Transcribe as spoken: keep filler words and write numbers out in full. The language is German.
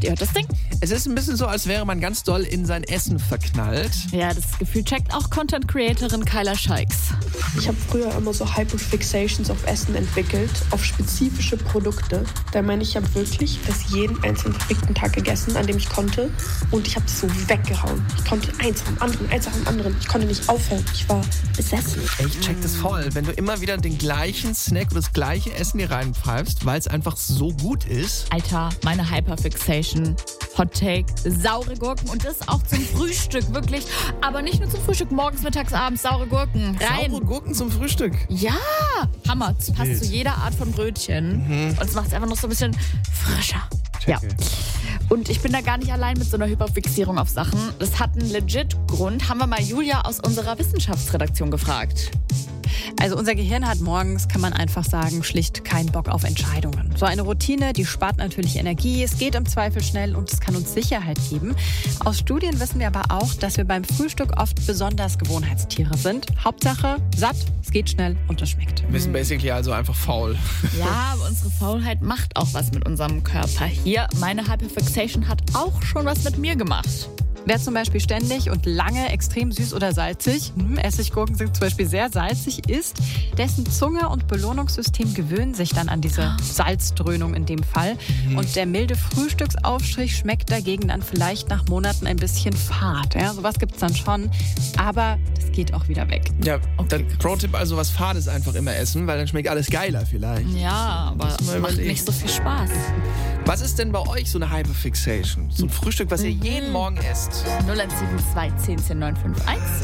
Ihr hört das Ding. Es ist ein bisschen so, als wäre man ganz doll in sein Essen verknallt. Ja, das Gefühl checkt auch Content-Creatorin Kyla Scheiks. Ich habe früher immer so Hyperfixations auf Essen entwickelt, auf spezifische Produkte. Da meine ich, ich habe wirklich das jeden einzelnen verfickten Tag gegessen, an dem ich konnte. Und ich habe das so weggehauen. Ich konnte eins am anderen, eins am anderen. Ich konnte nicht aufhören. Ich war besessen. Ich check das voll. Wenn du immer wieder den gleichen Snack oder das gleiche Essen dir reinpfeifst, weil es einfach so gut ist. Alter, meine Hyperfixation. Hot Take, saure Gurken und das auch zum Frühstück, wirklich. Aber nicht nur zum Frühstück, morgens, mittags, abends, saure Gurken. Rein. Saure Gurken zum Frühstück? Ja, Hammer. Das passt zu jeder Art von Brötchen. Mhm. Und es macht es einfach noch so ein bisschen frischer. Checke. Ja. Und ich bin da gar nicht allein mit so einer Hyperfixierung auf Sachen. Das hat einen legit Grund. Haben wir mal Julia aus unserer Wissenschaftsredaktion gefragt. Also unser Gehirn hat morgens, kann man einfach sagen, schlicht keinen Bock auf Entscheidungen. So eine Routine, die spart natürlich Energie, es geht im Zweifel schnell und es kann uns Sicherheit geben. Aus Studien wissen wir aber auch, dass wir beim Frühstück oft besonders Gewohnheitstiere sind. Hauptsache satt, es geht schnell und es schmeckt. Wir sind basically also einfach faul. Ja, aber unsere Faulheit macht auch was mit unserem Körper. Hier, meine Hyperfixation hat auch schon was mit mir gemacht. Wer zum Beispiel ständig und lange extrem süß oder salzig, hm, Essiggurken sind zum Beispiel sehr salzig, isst, dessen Zunge und Belohnungssystem gewöhnen sich dann an diese Salzdröhnung in dem Fall. Mhm. Und der milde Frühstücksaufstrich schmeckt dagegen dann vielleicht nach Monaten ein bisschen fad. Ja, sowas gibt's dann schon, aber das geht auch wieder weg. Ja, dann Pro-Tipp, also was Fades einfach immer essen, weil dann schmeckt alles geiler vielleicht. Ja, aber es macht nicht so viel Spaß. Was ist denn bei euch so eine Hyperfixation? So ein Frühstück, was ihr jeden Morgen esst? null eins sieben zwei zehn zehn neun fünf eins